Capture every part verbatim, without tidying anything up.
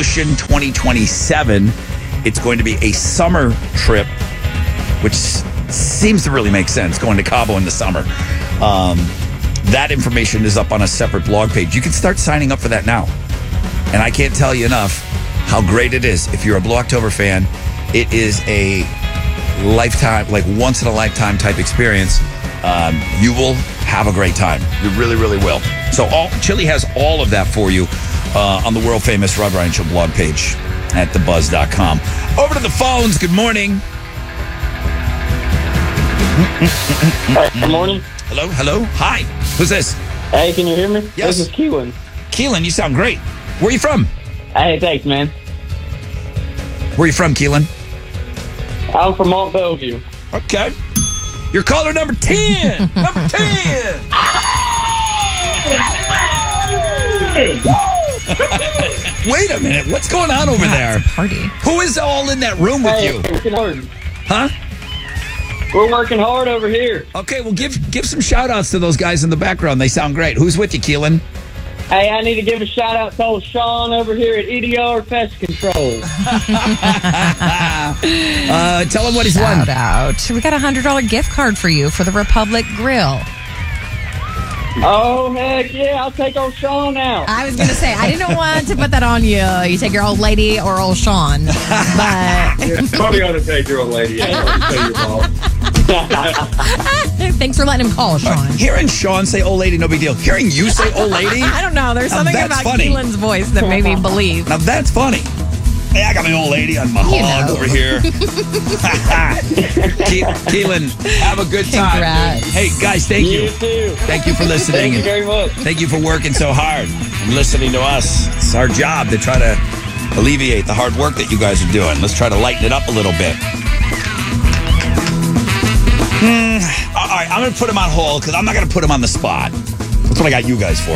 Ocean twenty twenty-seven. It's going to be a summer trip, which seems to really make sense, going to Cabo in the summer. Um, that information is up on a separate blog page. You can start signing up for that now. And I can't tell you enough how great it is. If you're a Blue October fan, it is a lifetime, like once in a lifetime type experience. Um, you will have a great time. You really, really will. So all, Chili has all of that for you uh, on the world famous Rob Ryan Show blog page at the buzz dot com. Over to the phones. Good morning. Hey, good morning. Hello, hello. Hi. Who's this? Hey, can you hear me? Yes. This is Keelan. Keelan, you sound great. Where are you from? Hey, thanks, man. Where are you from, Keelan? I'm from Mont Bellevue. Okay. You're caller number ten. Number ten. Wait a minute. What's going on over there? Party. Who is all in that room with Hey, you? we're working hard. Huh? We're working hard over here. Okay, well, give give some shout-outs to those guys in the background. They sound great. Who's with you, Keelan? Hey, I need to give a shout out to old Sean over here at E D R Pest Control. uh, tell him what he's Shout won. out. We got a one hundred dollars gift card for you for the Republic Grill. Oh, heck yeah, I'll take old Sean out. I was going to say, I didn't want to put that on you. You take your old lady or old Sean. But It's probably going to take your old lady. I don't want to tell your boss. thanks for letting him call, Sean. Hearing Sean say old lady, no big deal. Hearing you say old lady, I don't know. There's Now something that's about funny. Keelan's voice that made me believe. now that's funny. Hey, I got my old lady on my You hog know. over here. Ke- Keelan, have a good time. Congrats. Dude. Hey, guys, thank you. You too. Thank you for listening. Thank you very much. Thank you for working so hard and listening to us. It's our job to try to alleviate the hard work that you guys are doing. Let's try to lighten it up a little bit. Hmm. All right, I'm going to put him on hold because I'm not going to put him on the spot. That's what I got you guys for.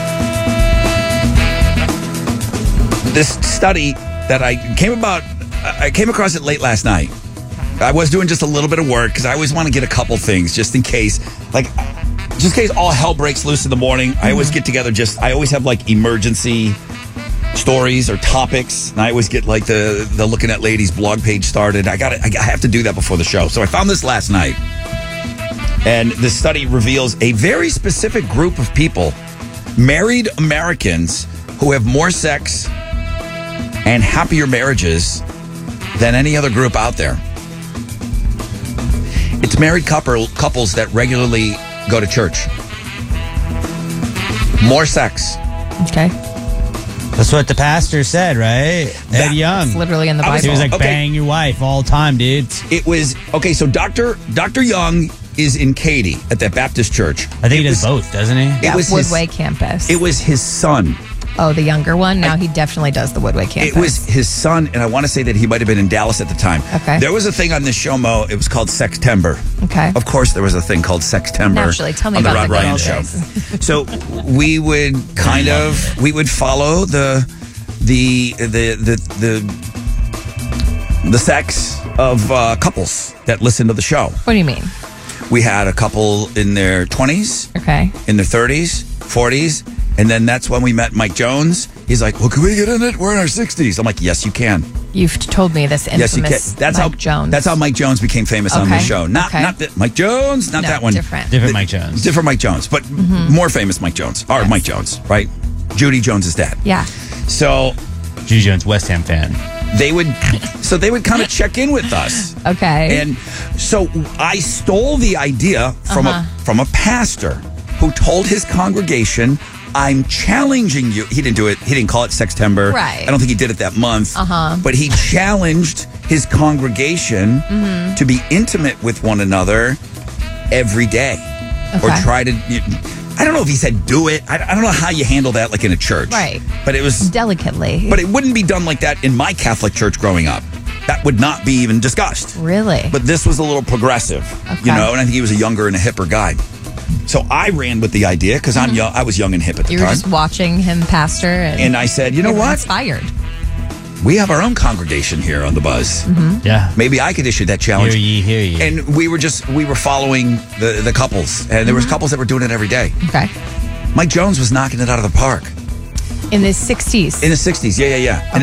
This study that I came about, I came across it late last night. I was doing just a little bit of work because I always want to get a couple things just in case, like, just in case all hell breaks loose in the morning. I always get together just, I always have like emergency stories or topics. And I always get like the, the Looking at Ladies blog page started. I got I have to do that before the show. So I found this last night. And this study reveals a very specific group of people, married Americans, who have more sex and happier marriages than any other group out there. It's married couple, couples that regularly go to church. More sex. Okay. That's what the pastor said, right? That- Ed Young. It's literally in the I was- He Bible. was like, Okay. bang your wife all the time, dude. It was, okay, so Doctor Doctor Young is in Katy at that Baptist church. I think It he does was- both, doesn't he? yeah, it was his- Woodway campus. It was his son. oh, the younger one? Now he definitely does the Woodway campus. It was his son, and I want to say that he might have been in Dallas at the time. Okay. There was a thing on this show, Mo. It was called Sextember. Okay. Of course, there was a thing called Sextember. Naturally. Tell me on the about Rod the good Ryan old show. days. So we would kind of we would follow the the the the the, the sex of uh, couples that listen to the show. What do you mean? We had a couple in their twenties, Okay. in their thirties, forties, and then that's when we met Mike Jones. He's like, "Well, can we get in it? We're in our sixties." I'm like, "Yes, you can." You've told me this Yes, you infamous can. That's Mike how Jones. That's how Mike Jones became famous on Okay. the show. Not Okay. not that Mike Jones, not no, that one. different. Different The- Mike Jones. Different Mike Jones, but more famous Mike Jones. Or Yes. Mike Jones, right? Judy Jones's dad. Yeah. So Judy Jones, West Ham fan. they would, so they would kind of check in with us, Okay. and so I stole the idea from Uh-huh. a from a pastor who told his congregation, "I'm challenging you." He didn't do it. He didn't call it Sextember. Right. I don't think he did it that month. Uh-huh. But he challenged his congregation Mm-hmm. to be intimate with one another every day, or Okay. try to. I don't know if he said do it. I, I don't know how you handle that, like in a church. Right. But it was. Delicately. But it wouldn't be done like that in my Catholic church growing up. That would not be even discussed. really? But this was a little progressive, Okay. you know, and I think he was a younger and a hipper guy. So I ran with the idea because I'm young. I was young and hip at the you were time. just watching him pastor and, And I said, you know you were what? inspired. We have our own congregation here on the Buzz. Yeah. Maybe I could issue that challenge. Hear ye, hear ye. And we were just we were following the the couples, and there was couples that were doing it every day. Okay. Mike Jones was knocking it out of the park In the sixties. in the sixties. Yeah, yeah, yeah. And